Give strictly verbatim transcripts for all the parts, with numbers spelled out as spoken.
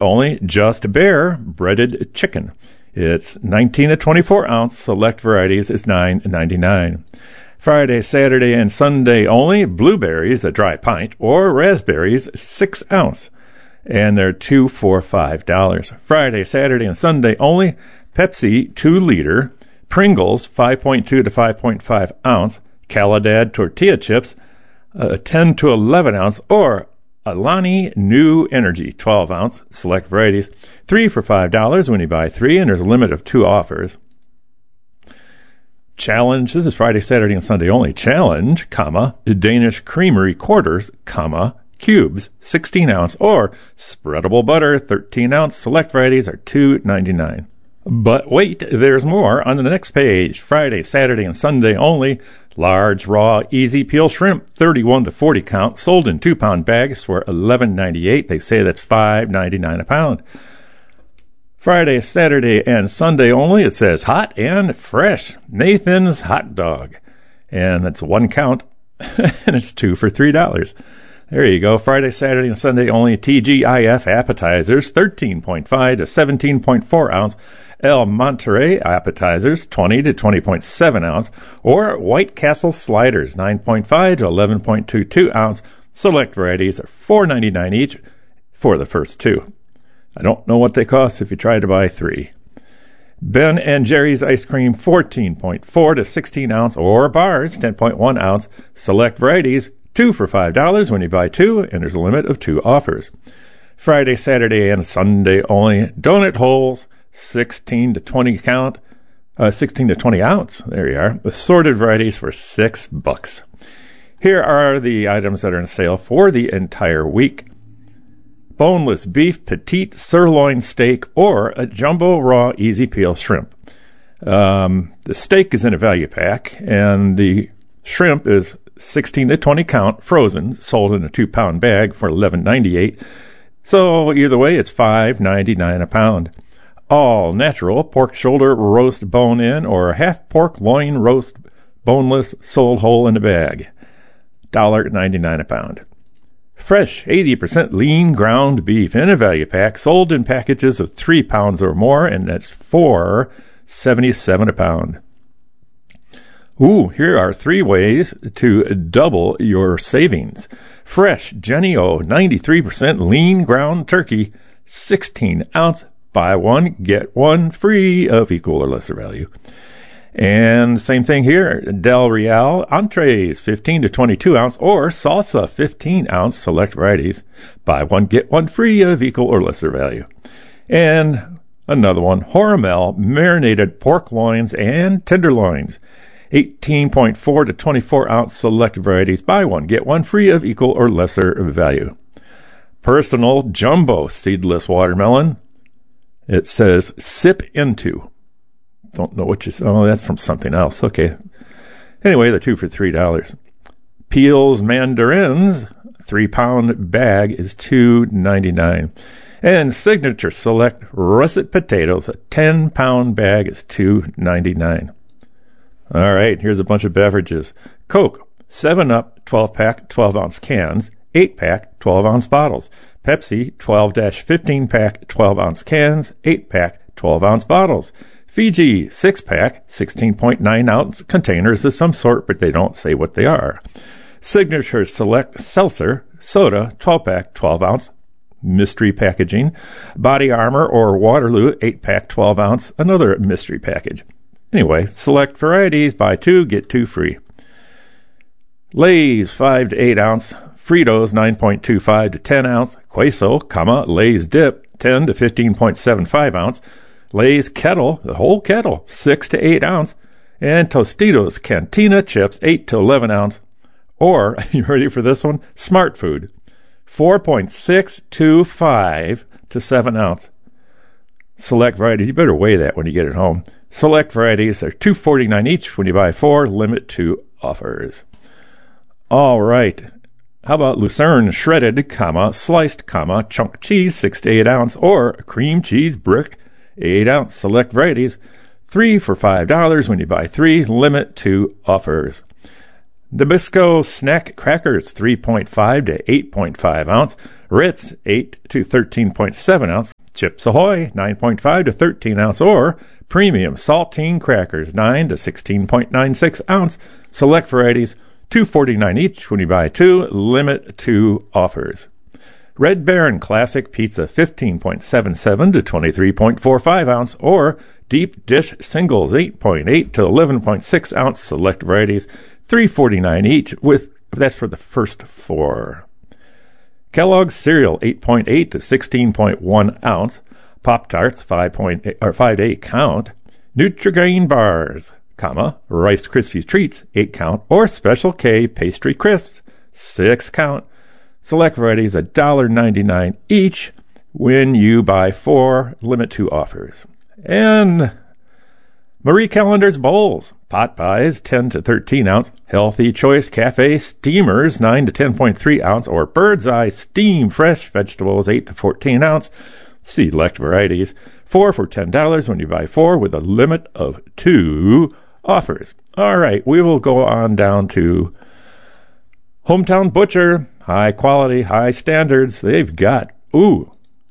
only, Just Bare breaded chicken. It's nineteen to twenty-four ounce. Select varieties is nine ninety-nine. Friday, Saturday, and Sunday only, blueberries, a dry pint, or raspberries, six ounce. And they're two for five dollars. Friday, Saturday, and Sunday only, Pepsi, two liter, Pringles, five point two to five point five ounce, Caladad tortilla chips, uh, ten to eleven ounce, or Alani New Energy, twelve ounce, select varieties, three for five dollars when you buy three, and there's a limit of two offers. Challenge, this is Friday, Saturday, and Sunday only. Challenge, comma, Danish Creamery quarters, comma, cubes, sixteen ounce, or spreadable butter, thirteen ounce. Select varieties are two ninety-nine. But wait, there's more on the next page. Friday, Saturday, and Sunday only. Large, raw, easy peel shrimp, thirty-one to forty count, sold in two-pound bags for eleven ninety-eight. They say that's five ninety-nine a pound. Friday, Saturday, and Sunday only, it says hot and fresh. Nathan's Hot Dog. And that's one count, and it's two for three dollars. There you go. Friday, Saturday, and Sunday only. T G I F appetizers, thirteen point five to seventeen point four ounce. El Monterey appetizers, twenty to twenty point seven ounce. Or White Castle sliders, nine point five to eleven point two two ounce. Select varieties are four ninety-nine each for the first two. I don't know what they cost if you try to buy three. Ben and Jerry's ice cream, fourteen point four to sixteen ounce, or bars, ten point one ounce. Select varieties, two for five dollars when you buy two, and there's a limit of two offers. Friday, Saturday, and Sunday only. Donut holes, sixteen to twenty count, uh, sixteen to twenty ounce. There you are. Assorted varieties for six bucks. Here are the items that are on sale for the entire week. Boneless beef petite sirloin steak, or a jumbo raw easy peel shrimp. Um, the steak is in a value pack, and the shrimp is sixteen to twenty count, frozen, sold in a two-pound bag for eleven ninety-eight. So either way, it's five ninety-nine a pound. All natural pork shoulder roast bone-in, or half pork loin roast boneless, sold whole in a bag, one ninety-nine a pound. Fresh eighty percent lean ground beef in a value pack, sold in packages of three pounds or more, and that's four seventy-seven a pound. Ooh, here are three ways to double your savings. Fresh Jennie-O ninety-three percent lean ground turkey, sixteen ounce, buy one, get one free of equal or lesser value. And same thing here, Del Real entrees, fifteen to twenty-two ounce, or salsa, fifteen ounce, select varieties. Buy one, get one free of equal or lesser value. And another one, Hormel marinated pork loins and tenderloins, eighteen point four to twenty-four ounce, select varieties. Buy one, get one free of equal or lesser value. Personal jumbo seedless watermelon. It says sip into. Don't know what you said. Oh, that's from something else. Okay. Anyway, the two for three dollars. Peels mandarins, three pound bag is two ninety-nine. And Signature Select russet potatoes, a ten pound bag is two ninety-nine. All right, here's a bunch of beverages. Coke, seven up, twelve pack, twelve ounce cans, eight pack, twelve ounce bottles. Pepsi, twelve to fifteen pack, twelve ounce cans, eight pack, twelve ounce bottles. Fiji, six pack, sixteen point nine ounce containers of some sort, but they don't say what they are. Signature Select Seltzer, soda, twelve pack, twelve ounce, mystery packaging. Body Armor or Waterloo, eight pack, twelve ounce, another mystery package. Anyway, select varieties, buy two, get two free. Lay's, five to eight ounce. Fritos, nine point two five to ten ounce. Queso, comma, Lay's Dip, ten to fifteen point seven five ounce. Lay's Kettle, the whole kettle, six to eight ounce. And Tostitos Cantina chips, eight to eleven ounce. Or, you ready for this one? Smart Food, four point six two five to seven ounce. Select varieties, you better weigh that when you get it home. Select varieties, they're two forty-nine each when you buy four, limit to offers. All right. How about Lucerne shredded, comma, sliced, comma, chunk cheese, six to eight ounce, or cream cheese brick, eight ounce. Select varieties, three for five dollars when you buy three, limit to offers. Nabisco snack crackers, three point five to eight point five ounce. Ritz, eight to thirteen point seven ounce. Chips Ahoy, nine point five to thirteen ounce. Or premium saltine crackers, nine to sixteen point nine six ounce. Select varieties, two forty-nine each when you buy two. Limit two offers. Red Baron Classic Pizza, fifteen point seven seven to twenty-three point four five ounce. Or Deep Dish Singles, eight point eight to eleven point six ounce. Select varieties, three forty-nine each. With that's for the first four. Kellogg's cereal, eight point eight to sixteen point one ounce. Pop-Tarts, five point eight or five to eight count. Nutri-Grain bars, comma, Rice Krispies treats, eight count, or Special K pastry crisps, six count. Select varieties, one dollar ninety-nine each when you buy four. Limit two offers. And Marie Callender's bowls, pot pies, ten to thirteen ounce. Healthy Choice Cafe steamers, nine to ten point three ounce. Or Bird's Eye steam fresh vegetables, eight to fourteen ounce. Select varieties, four for ten dollars when you buy four, with a limit of two offers. All right, we will go on down to Hometown Butcher. High quality, high standards. They've got, ooh,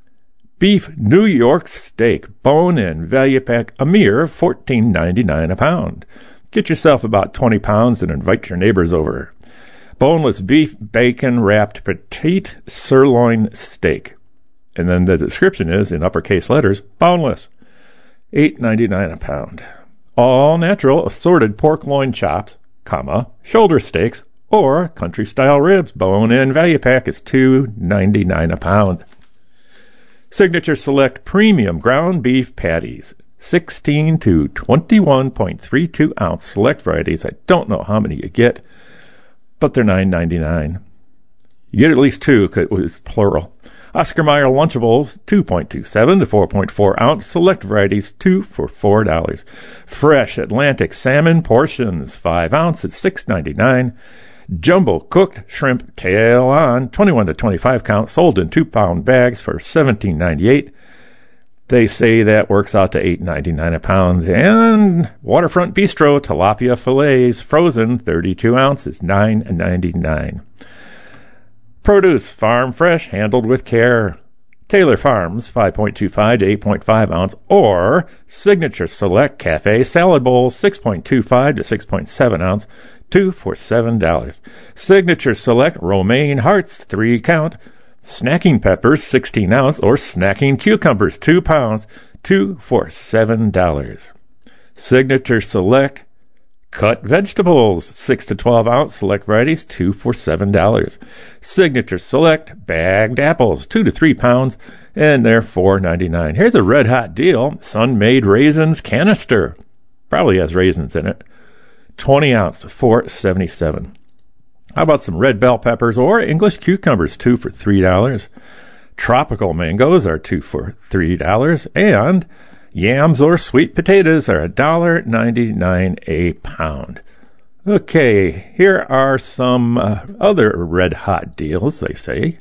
beef New York steak, bone-in value pack, a mere fourteen ninety-nine a pound. Get yourself about twenty pounds and invite your neighbors over. Boneless beef, bacon-wrapped petite sirloin steak. And then the description is, in uppercase letters, boneless. eight ninety-nine a pound. All natural assorted pork loin chops, comma, shoulder steaks, or country-style ribs, bone-in value pack is two ninety-nine a pound. Signature Select Premium Ground Beef Patties, sixteen to twenty-one point three two ounce. Select varieties. I don't know how many you get, but they're nine ninety-nine. You get at least two, because it was plural. Oscar Mayer Lunchables, two point two seven to four point four ounce. Select varieties, two for four dollars. Fresh Atlantic Salmon Portions, five ounce at six ninety-nine. Jumbo cooked shrimp tail on, twenty-one to twenty-five count, sold in two pound bags for seventeen ninety-eight. They say that works out to eight ninety-nine a pound. And Waterfront Bistro tilapia fillets, frozen, thirty-two ounces, nine ninety-nine. Produce Farm Fresh, handled with care. Taylor Farms, five point two five to eight point five ounce. Or Signature Select Cafe Salad Bowls, six point two five to six point seven ounce. Two for seven dollars. Signature Select Romaine Hearts, three count. Snacking peppers, sixteen ounce, or snacking cucumbers, two pounds, two for seven dollars. Signature Select Cut Vegetables, six to twelve ounce, select varieties, two for seven dollars. Signature Select Bagged Apples, two to three pounds, and they're four ninety-nine. Here's a red hot deal, Sun-Made Raisins Canister. Probably has raisins in it. twenty ounce, four seventy-seven. How about some red bell peppers or English cucumbers, two for three dollars. Tropical mangoes are two for three dollars. And yams or sweet potatoes are one dollar ninety-nine a pound. Okay, here are some uh, other red hot deals, they say.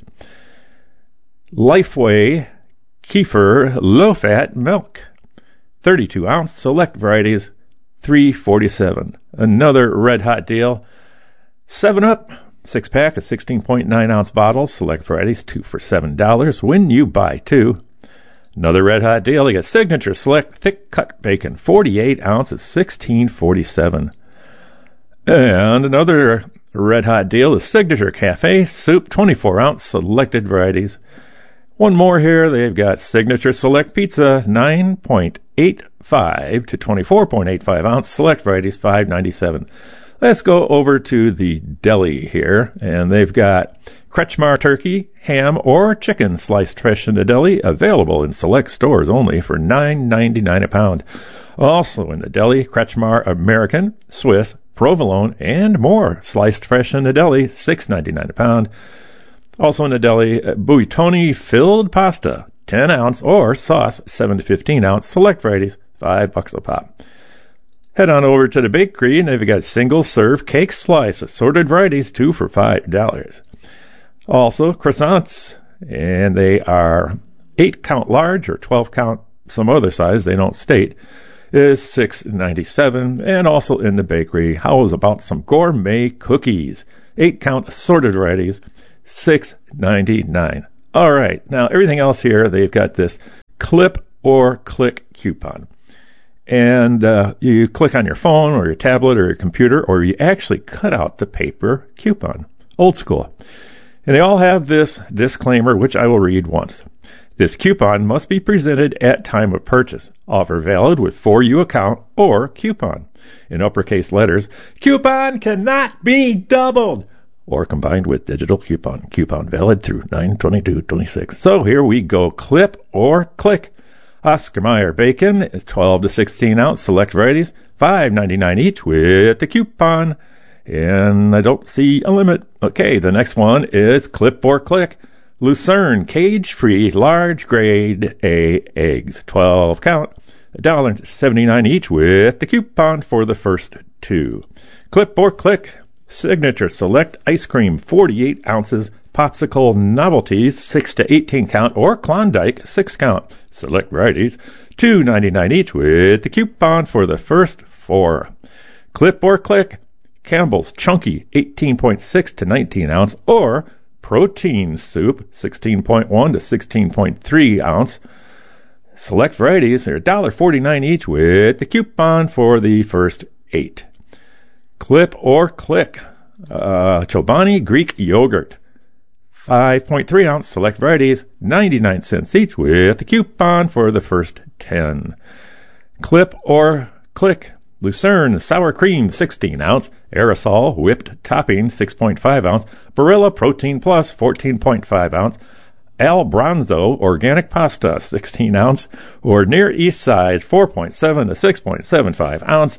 Lifeway Kefir low-fat milk, thirty-two ounce, select varieties, three forty-seven. Another red hot deal. seven up, six pack of sixteen point nine ounce bottles, select varieties, two for seven dollars when you buy two. Another red hot deal. You get Signature Select thick cut bacon, forty-eight ounces, sixteen forty-seven. And another red hot deal is Signature Cafe soup, twenty-four ounce, selected varieties. One more here. They've got Signature Select Pizza, nine point eight five to twenty-four point eight five ounce, select varieties, five ninety-seven. Let's go over to the deli here, and they've got Kretschmar turkey, ham, or chicken sliced fresh in the deli, available in select stores only for nine ninety-nine a pound. Also in the deli, Kretschmar American, Swiss, provolone, and more sliced fresh in the deli, six ninety-nine a pound. Also in the deli, Buitoni filled pasta, ten ounce, or sauce, seven to fifteen ounce, select varieties, five bucks a pop. Head on over to the bakery, and they've got single-serve cake slice, assorted varieties, two for five dollars. Also, croissants, and they are eight count large or twelve count, some other size, they don't state. is six ninety-seven. And also in the bakery, how is about some gourmet cookies? Eight count assorted varieties, six ninety-nine. All right, now everything else here, they've got this clip or click coupon. And uh, you click on your phone or your tablet or your computer, or you actually cut out the paper coupon. Old school. And they all have this disclaimer, which I will read once. This coupon must be presented at time of purchase. Offer valid with for you account or coupon. In uppercase letters, coupon cannot be doubled or combined with digital coupon. Coupon valid through nine twenty-two twenty-six. So here we go. Clip or click. Oscar Mayer bacon is twelve to sixteen ounce select varieties, five ninety-nine each with the coupon. And I don't see a limit. Okay, the next one is clip or click. Lucerne cage-free large grade A eggs, twelve count, one dollar seventy-nine each with the coupon for the first two. Clip or click. Signature select ice cream, forty-eight ounces, popsicle novelties, six to eighteen count, or Klondike, six count. Select varieties, two ninety-nine each with the coupon for the first four. Clip or click. Campbell's Chunky, eighteen point six to nineteen ounce, or Protein Soup, sixteen point one to sixteen point three ounce. Select varieties are one dollar forty-nine each with the coupon for the first eight. Clip or click. Uh, Chobani Greek Yogurt, five point three ounce select varieties, ninety-nine cents each with the coupon for the first ten. Clip or click. Lucerne Sour Cream, sixteen ounce, aerosol whipped topping, six point five ounce, Barilla Protein Plus, fourteen point five ounce, Al Bronzo Organic Pasta, sixteen ounce, or Near East Side, four point seven to six point seven five ounce.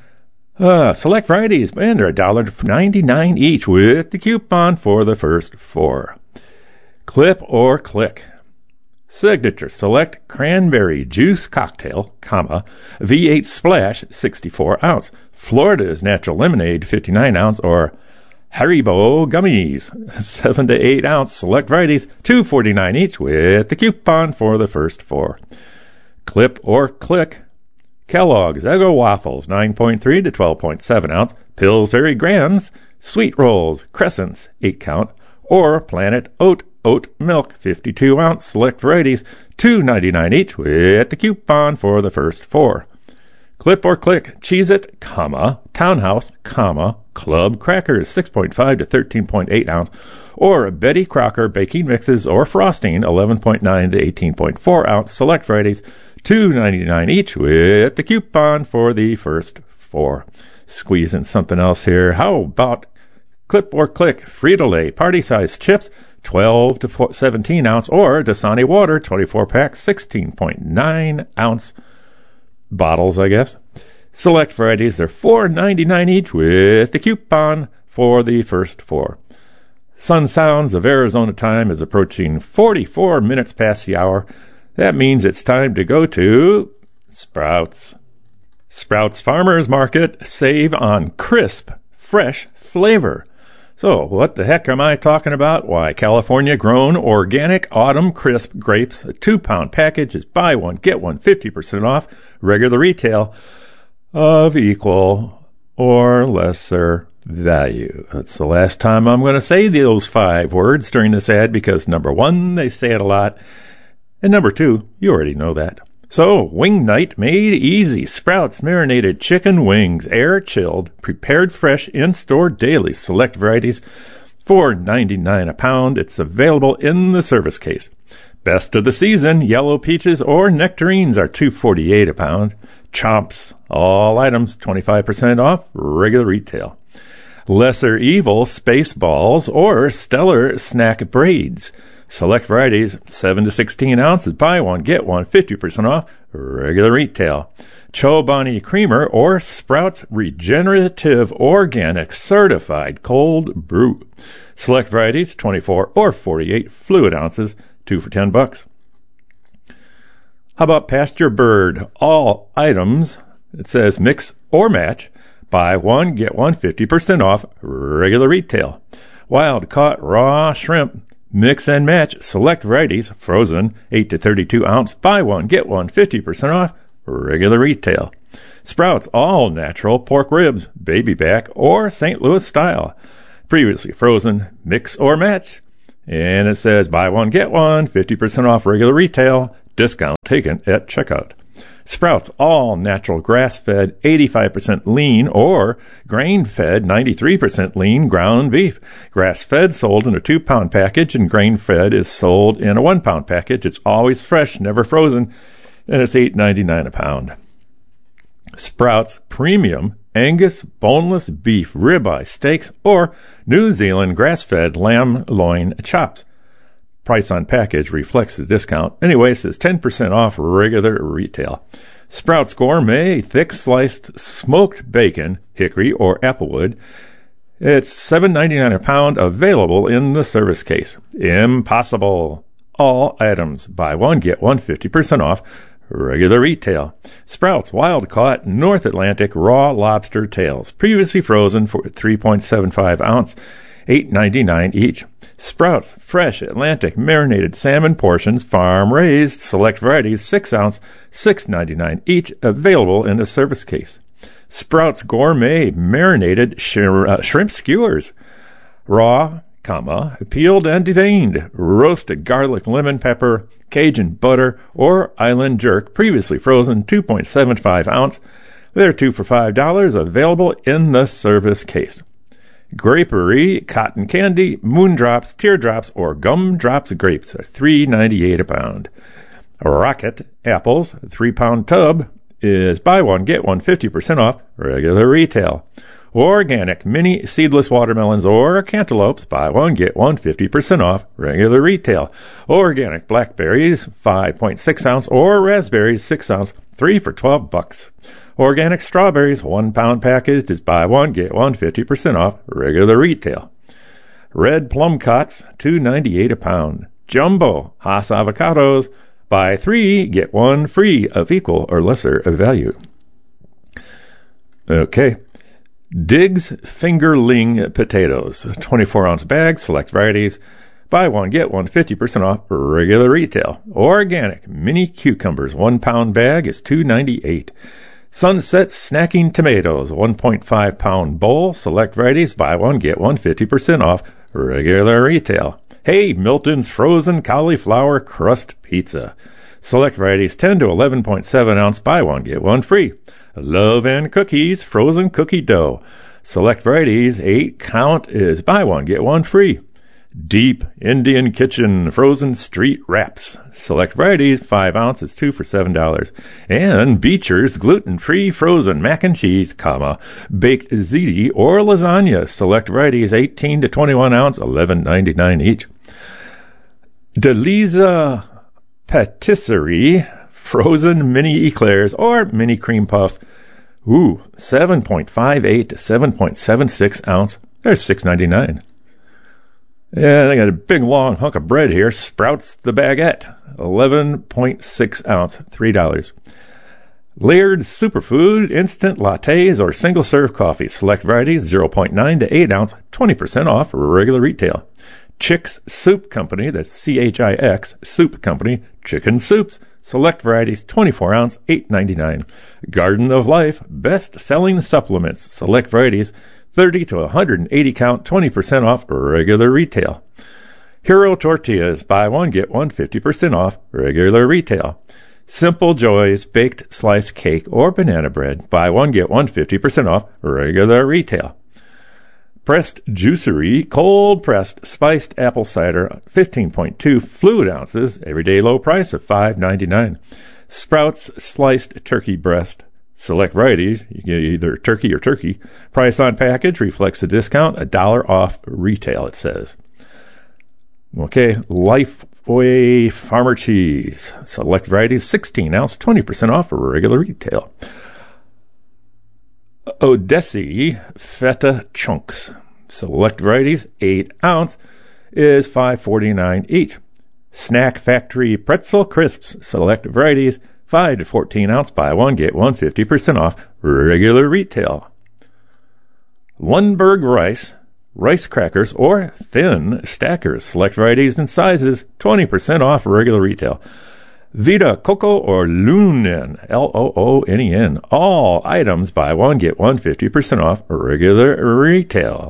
Uh, select varieties, and they're one dollar ninety-nine each with the coupon for the first four. Clip or click. Signature Select Cranberry Juice Cocktail, comma, V eight Splash, sixty-four ounce. Florida's Natural Lemonade, fifty-nine ounce, or Haribo Gummies, seven to eight ounce. Select varieties, two forty-nine each with the coupon for the first four. Clip or click. Kellogg's Eggo Waffles, nine point three to twelve point seven ounce. Pillsbury Grands, Sweet Rolls, Crescents, eight count, or Planet Oat Oat Milk, fifty-two ounce, select varieties, two ninety-nine each with the coupon for the first four. Clip or click. Cheez-It, comma, Townhouse, comma, Club Crackers, six point five to thirteen point eight ounce, or Betty Crocker baking mixes or frosting, eleven point nine to eighteen point four ounce, select varieties, two ninety-nine each with the coupon for the first four. Squeeze in something else here. How about clip or click. Frito-Lay party-sized chips, twelve to seventeen ounce, or Dasani water, twenty-four pack, sixteen point nine ounce bottles, I guess. Select varieties, they're four ninety-nine each with the coupon for the first four. Sun Sounds of Arizona time is approaching forty-four minutes past the hour. That means it's time to go to Sprouts. Sprouts Farmers Market, save on crisp, fresh flavor. So, what the heck am I talking about? Why, California-grown organic autumn crisp grapes, a two-pound package is buy one, get one, fifty percent off, regular retail of equal or lesser value. That's the last time I'm going to say those five words during this ad because, number one, they say it a lot, and number two, you already know that. So, wing night made easy. Sprouts marinated chicken wings, air-chilled, prepared fresh, in-store daily. Select varieties, four ninety-nine a pound. It's available in the service case. Best of the season, yellow peaches or nectarines are two forty-eight a pound. Chomps, all items twenty-five percent off, regular retail. Lesser evil, space balls or stellar snack braids. Select varieties, seven to sixteen ounces, buy one, get one, fifty percent off, regular retail. Chobani Creamer or Sprouts Regenerative Organic Certified Cold Brew. Select varieties, twenty-four or forty-eight fluid ounces, two for ten bucks. How about Pasture Bird? All items, it says mix or match, buy one, get one, fifty percent off, regular retail. Wild caught raw shrimp. Mix and match, select varieties, frozen, eight to thirty-two ounce, buy one, get one, fifty percent off, regular retail. Sprouts all natural pork ribs, baby back, or Saint Louis style. Previously frozen, mix or match. And it says buy one, get one, fifty percent off regular retail, discount taken at checkout. Sprouts all natural grass-fed, eighty-five percent lean, or grain-fed, ninety-three percent lean ground beef. Grass-fed sold in a two-pound package, and grain-fed is sold in a one-pound package. It's always fresh, never frozen, and it's eight ninety-nine a pound. Sprouts premium Angus boneless beef ribeye steaks or New Zealand grass-fed lamb loin chops. Price on package reflects the discount. Anyway, it says ten percent off regular retail. Sprouts Gourmet thick sliced smoked bacon, hickory or applewood. It's seven ninety-nine a pound, available in the service case. Impossible. All items buy one get one fifty percent off. Regular retail. Sprouts wild caught North Atlantic raw lobster tails, previously frozen for three point seven five ounce, eight ninety-nine each. Sprouts fresh Atlantic marinated salmon portions, farm raised, select varieties, six ounce, six ninety-nine each, available in the service case. Sprouts Gourmet marinated sh- uh, shrimp skewers, raw, comma, peeled and deveined, roasted garlic, lemon pepper, Cajun butter, or island jerk, previously frozen, two point seven five ounce. They're two for five dollars, available in the service case. Grapery, cotton candy, moondrops, teardrops, or gumdrops grapes are three ninety-eight a pound. Rocket apples, three pound tub, is buy one, get one, fifty percent off, regular retail. Organic mini seedless watermelons or cantaloupes, buy one, get one, fifty percent off, regular retail. Organic blackberries, five point six ounce, or raspberries, six ounce, three for twelve bucks. Organic strawberries, one pound package, is buy one, get one, fifty percent off, regular retail. Red plum cots, two ninety-eight a pound. Jumbo Hass avocados, buy three, get one free, of equal or lesser value. Okay. Diggs Fingerling potatoes, twenty-four ounce bag, select varieties. Buy one, get one, fifty percent off, regular retail. Organic mini cucumbers, one pound bag is two ninety-eight. Sunset snacking tomatoes, one point five pound bowl, select varieties. Buy one, get one, fifty percent off, regular retail. Hey, Milton's frozen cauliflower crust pizza. Select varieties, ten to eleven point seven ounce, buy one, get one free. Love and Cookies, frozen cookie dough. Select varieties, eight count is buy one, get one free. Deep Indian Kitchen, frozen street wraps. Select varieties, five ounces, two for seven dollars. And Beecher's gluten-free frozen mac and cheese, comma, baked ziti or lasagna. Select varieties, eighteen to twenty-one ounce, eleven ninety-nine each. Deliza Patisserie, frozen mini eclairs or mini cream puffs. Ooh, seven point five eight to seven point seven six ounce. There's six ninety-nine. And I got a big long hunk of bread here. Sprouts the baguette, eleven point six ounce, three dollars. Laird Superfood instant lattes or single serve coffee. Select varieties, zero point nine to eight ounce, twenty percent off, regular retail. Chix Soup Company, that's C H I X, Soup Company, chicken soups. Select varieties, twenty-four ounce, eight ninety-nine. Garden of Life, best-selling supplements. Select varieties, thirty to one hundred eighty count, twenty percent off, regular retail. Hero Tortillas, buy one, get one, fifty percent off, regular retail. Simple Joys baked slice cake or banana bread, buy one, get one, fifty percent off, regular retail. Pressed Juicery, cold-pressed spiced apple cider, fifteen point two fluid ounces, everyday low price of five ninety-nine. Sprouts sliced turkey breast, select varieties, you get either turkey or turkey. Price on package reflects the discount, a dollar off retail, it says. Okay, Lifeway Farmer Cheese, select varieties, sixteen ounce, twenty percent off regular retail. Odessi Feta Chunks, select varieties, eight ounce, is five forty-nine each. Snack Factory Pretzel Crisps, select varieties, five to fourteen ounce, buy one, get one, fifty percent off, regular retail. Lundberg Rice, rice crackers, or thin stackers, select varieties and sizes, twenty percent off, regular retail. Vita Coco or Lunen, L O O N E N. All items buy one, get one fifty percent off regular retail.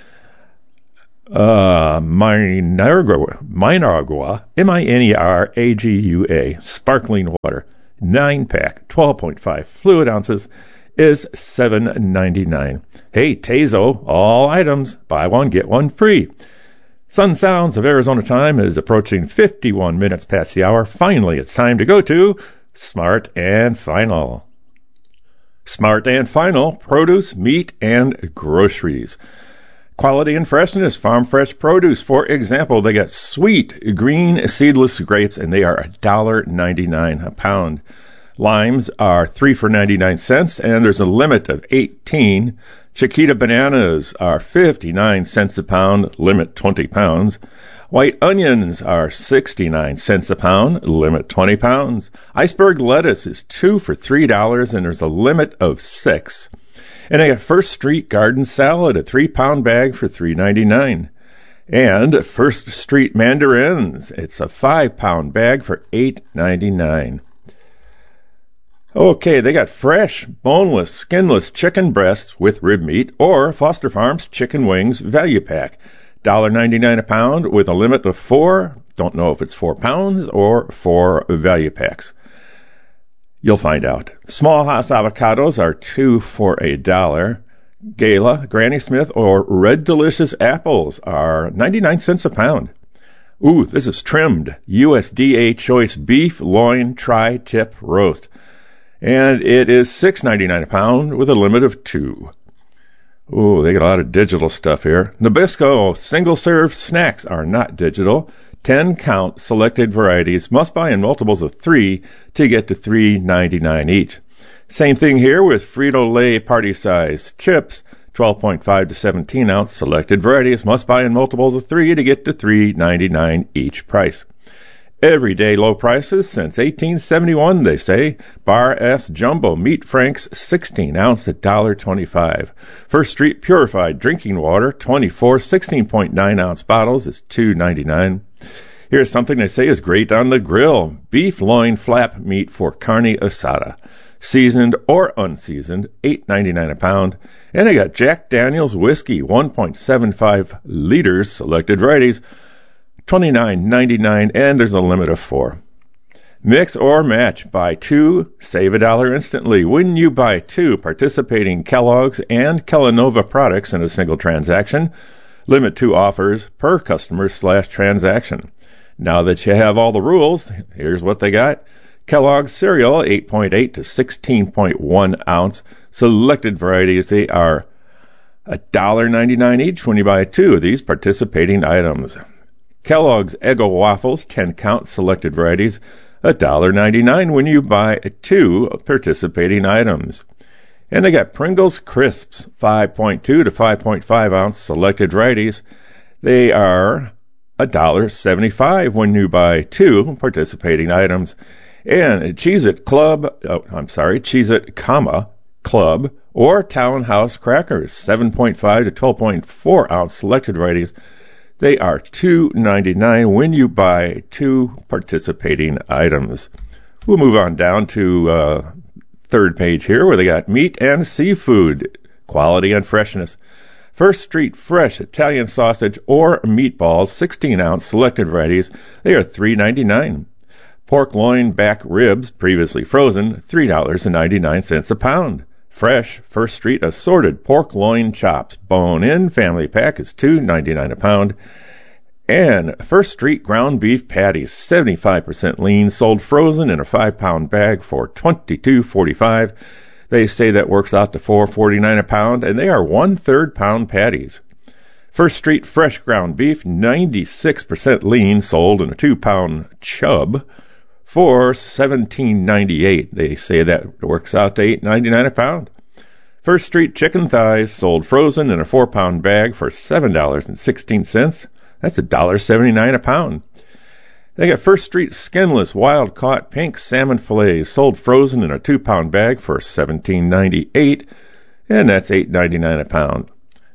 Uh, Mineragua, Mineragua, M I N E R A G U A, sparkling water, nine pack, twelve point five fluid ounces, is seven ninety-nine. Hey, Tazo, all items, buy one, get one free. Sun Sounds of Arizona time is approaching fifty-one minutes past the hour. Finally, it's time to go to Smart and Final. Smart and Final, produce, meat, and groceries. Quality and freshness, farm fresh produce. For example, they got sweet green seedless grapes, and they are one dollar ninety-nine a pound. Limes are three for ninety-nine cents, and there's a limit of eighteen. Chiquita bananas are fifty-nine cents a pound, limit twenty pounds. White onions are sixty-nine cents a pound, limit twenty pounds. Iceberg lettuce is two for three dollars, and there's a limit of six. And I got First Street garden salad, a three-pound bag for three ninety-nine. And First Street mandarins, it's a five-pound bag for eight ninety-nine. Okay, they got fresh, boneless, skinless chicken breasts with rib meat or Foster Farms chicken wings value pack. one dollar ninety-nine a pound with a limit of four. Don't know if it's four pounds or four value packs. You'll find out. Small Hass avocados are two for a dollar. Gala, Granny Smith, or Red Delicious apples are ninety-nine cents a pound. Ooh, this is trimmed U S D A choice beef loin tri-tip roast. And it is six ninety-nine a pound with a limit of two. Ooh, they got a lot of digital stuff here. Nabisco single-serve snacks are not digital. ten-count selected varieties must buy in multiples of three to get to three ninety-nine each. Same thing here with Frito-Lay party-size chips. twelve point five to seventeen ounce selected varieties must buy in multiples of three to get to three ninety-nine each price. Everyday low prices since eighteen seventy-one, they say. Bar S Jumbo Meat Franks sixteen ounce at one dollar twenty-five. First Street Purified Drinking Water twenty-four sixteen point nine ounce bottles is two ninety-nine. Here's something they say is great on the grill. Beef loin flap meat for carne asada. Seasoned or unseasoned, eight ninety-nine a pound. And I got Jack Daniel's whiskey, one point seven five liters, selected varieties, twenty-nine ninety-nine, and there's a limit of four. Mix or match. Buy two, save a dollar instantly. When you buy two participating Kellogg's and Kellanova products in a single transaction, limit two offers per customer slash transaction. Now that you have all the rules, here's what they got. Kellogg's cereal, eight point eight to sixteen point one ounce. Selected varieties, they are one dollar ninety-nine each when you buy two of these participating items. Kellogg's Eggo waffles, ten-count selected varieties, one dollar ninety-nine when you buy two participating items. And they got Pringles Crisps, five point two to five point five ounce selected varieties. They are one dollar seventy-five when you buy two participating items. And Cheez-It Club, oh, I'm sorry, Cheez-It, comma, Club, or Townhouse Crackers, seven point five to twelve point four ounce selected varieties. They are two ninety-nine when you buy two participating items. We'll move on down to uh, third page here where they got meat and seafood, quality and freshness. First Street Fresh Italian sausage or meatballs, sixteen ounce selected varieties. They are three ninety-nine. Pork loin back ribs, previously frozen, three dollars ninety-nine a pound. Fresh First Street assorted pork loin chops, bone-in family pack is two ninety-nine a pound. And First Street ground beef patties, seventy-five percent lean, sold frozen in a five-pound bag for twenty-two forty-five. They say that works out to four forty-nine a pound, and they are one-third pound patties. First Street fresh ground beef, ninety-six percent lean, sold in a two-pound chub for seventeen ninety-eight. They say that works out to eight ninety-nine a pound. First Street chicken thighs, sold frozen in a four-pound bag for seven dollars and sixteen cents. That's one dollar seventy-nine a pound. They got First Street skinless wild-caught pink salmon fillets, sold frozen in a two-pound bag for seventeen ninety-eight, and that's eight ninety-nine a pound.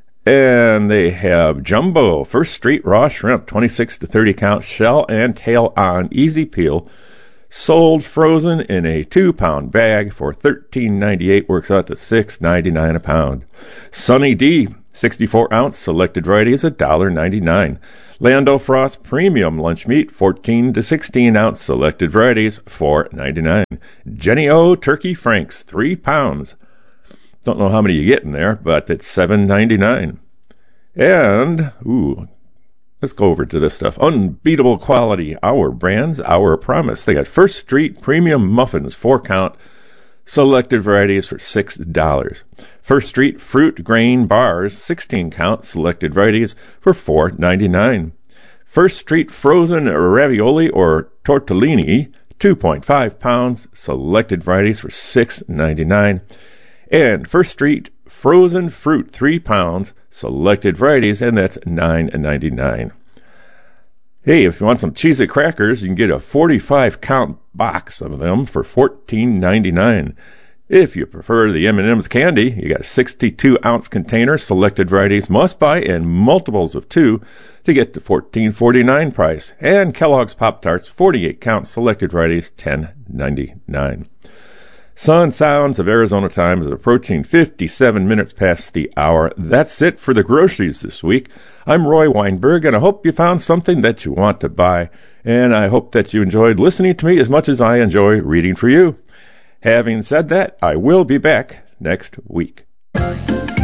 And they have jumbo First Street raw shrimp, twenty-six to thirty count shell and tail on easy peel, Sold frozen in a two-pound bag for thirteen ninety-eight, works out to six ninety-nine a pound. Sunny D, sixty-four ounce, selected varieties, one dollar ninety-nine. Lando Frost Premium Lunch Meat, fourteen to sixteen ounce, selected varieties, four ninety-nine. Jenny O Turkey Franks, three pounds. Don't know how many you get in there, but it's seven ninety-nine. And, ooh, let's go over to this stuff. Unbeatable quality, Our Brands, Our Promise. They got First Street Premium Muffins, four count, selected varieties for six dollars. First Street Fruit Grain Bars, sixteen count, selected varieties for four ninety-nine. First Street Frozen Ravioli or Tortellini, two point five pounds, selected varieties for six ninety-nine. And First Street Frozen Fruit, three pounds, selected varieties, and that's nine ninety-nine. Hey, if you want some Cheez-It crackers, you can get a forty-five count box of them for fourteen ninety-nine. If you prefer the M and M's candy, you got a sixty-two ounce container, selected varieties, must buy, and multiples of two to get the fourteen forty-nine price. And Kellogg's Pop-Tarts, forty-eight count, selected varieties, ten ninety-nine. Sun Sounds of Arizona time is approaching fifty-seven minutes past the hour. That's it for the groceries this week. I'm Roy Weinberg, and I hope you found something that you want to buy. And I hope that you enjoyed listening to me as much as I enjoy reading for you. Having said that, I will be back next week.